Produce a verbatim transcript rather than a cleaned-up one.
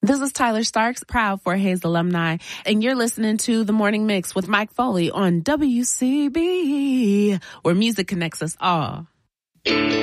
This is Tyler Starks, proud Fort Hays alumni, and you're listening to The Morning Mix with Mike Foley on W C B, where music connects us all.